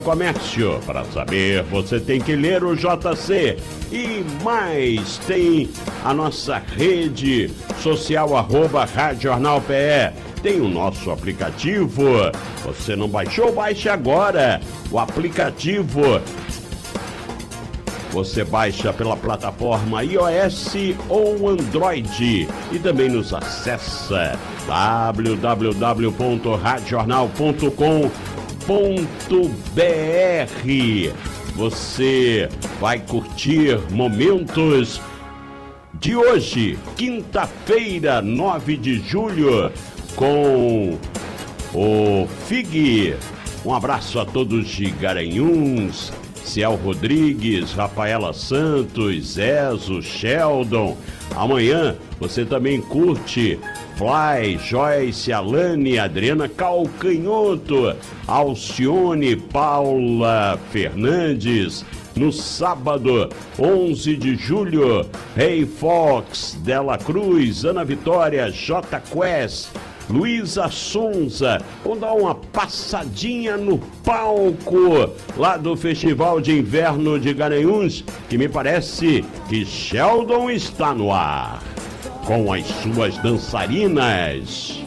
Comércio. Para saber, você tem que ler o JC. E mais, tem a nossa rede social, Rádio Jornal PE. Tem o nosso aplicativo. Você não baixou? Baixe agora o aplicativo. Você baixa pela plataforma iOS ou Android e também nos acessa www.radiojornal.com.br. Você vai curtir momentos de hoje, quinta-feira, 9 de julho, com o FIG. Um abraço a todos de Garanhuns, Ciel Rodrigues, Rafaela Santos, Ezo, Sheldon. Amanhã você também curte Fly, Joyce, Alane, Adriana Calcanhoto, Alcione, Paula Fernandes. No sábado, 11 de julho, Rei Fox, Dela Cruz, Ana Vitória, J Quest, Luísa Sonza. Vamos dar uma passadinha no palco lá do Festival de Inverno de Garanhuns, que me parece que Sheldon está no ar com as suas dançarinas.